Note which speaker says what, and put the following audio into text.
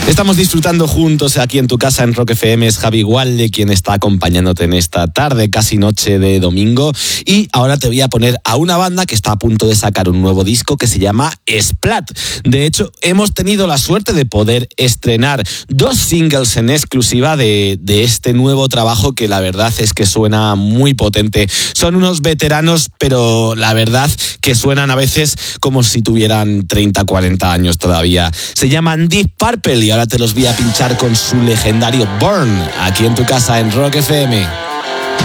Speaker 1: Estamos disfrutando juntos aquí en tu casa en Rock FM. Es Javi Gualde quien está acompañándote en esta tarde, casi noche de domingo. Y ahora te voy a poner a una banda que está a punto de sacar un nuevo disco que se llama Splat. De hecho, hemos tenido la suerte de poder estrenar 2 singles en exclusiva de este nuevo trabajo que la verdad es que suena muy potente. Son unos veteranos, pero la verdad que suenan a veces como si tuvieran 30, 40 años todavía. Se llaman Deep Purple y ahora te los voy a pinchar con su legendario Burn, aquí en tu casa en Rock FM.